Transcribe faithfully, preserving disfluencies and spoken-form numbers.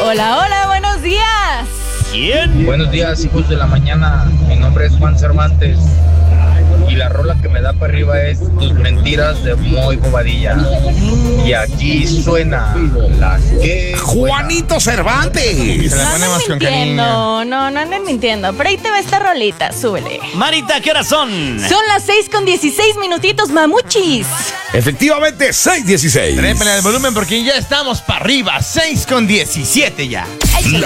Hola, hola, buenos días. ¿Quién? Buenos días, hijos de la mañana. Mi nombre es Juan Cervantes. Y la rola que me da para arriba es Tus mentiras de Moy Bobadilla. Y aquí suena la que... Juanito Cervantes. No anden mintiendo, no, no anden mintiendo. Pero ahí te va esta rolita, súbele. Marita, ¿qué horas son? Son las seis con dieciséis minutitos, mamuchis. Efectivamente, seis dieciséis. Trépele el volumen porque ya estamos para arriba. seis con diecisiete ya. Échale.